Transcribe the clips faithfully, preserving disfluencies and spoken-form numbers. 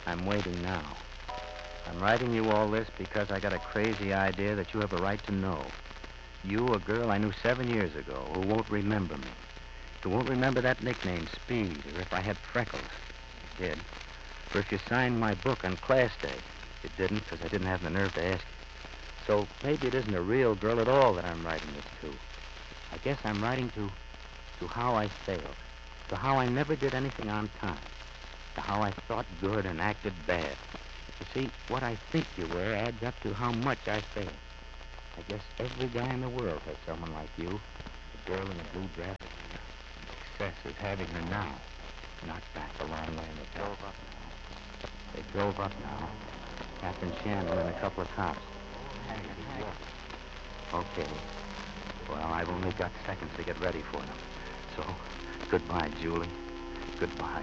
I'm waiting now. I'm writing you all this because I got a crazy idea that you have a right to know. You, a girl I knew seven years ago, who won't remember me. Who won't remember that nickname, Speed, or if I had freckles. You did. Or if you signed my book on class day. You didn't, because I didn't have the nerve to ask you. So maybe it isn't a real girl at all that I'm writing this to. I guess I'm writing to, to how I failed. To how I never did anything on time. To how I thought good and acted bad. You see, what I think you were adds up to how much I failed. I guess every guy in the world has someone like you. The girl in the blue dress. Success is having her now. Not back a long way in the drove up now. They drove up now. Captain Shannon and a couple of cops. Okay. Well, I've only got seconds to get ready for them. So, goodbye, Julie. Goodbye.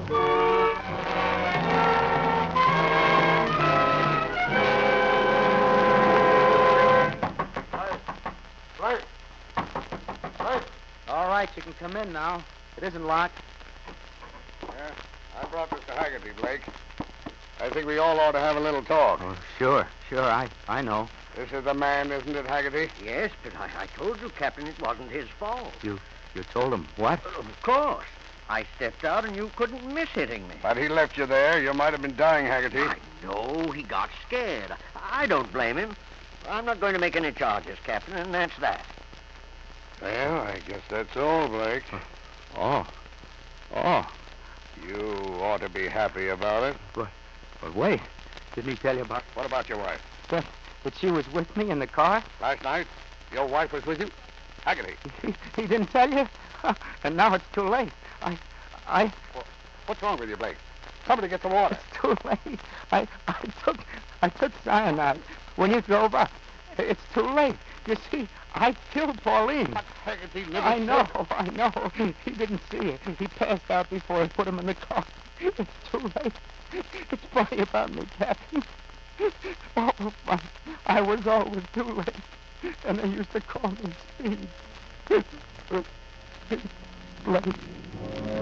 Right. Right. All right, you can come in now. It isn't locked. Yeah, I brought this to Haggerty, Blake. I think we all ought to have a little talk. Oh, sure, sure, I, I know. This is the man, isn't it, Haggerty? Yes, but I, I told you, Captain, it wasn't his fault. You, you told him what? Of course. I stepped out and you couldn't miss hitting me. But he left you there. You might have been dying, Haggerty. I know. He got scared. I don't blame him. I'm not going to make any charges, Captain, and that's that. Well, I guess that's all, Blake. Oh. Oh. You ought to be happy about it. But, but wait. Didn't he tell you about... What about your wife? That, that she was with me in the car? Last night, your wife was with you? Haggerty. He, he didn't tell you? And now it's too late. I... I... Well, what's wrong with you, Blake? Somebody get the water. It's too late. I, I took... I took cyanide when you drove up. It's too late. You see, I killed Pauline. But Haggerty never I know, said- I know. He didn't see it. He passed out before I put him in the car. It's too late. It's funny about me, Captain. Oh, I, I was always too late. And they used to call me Speed. Blake.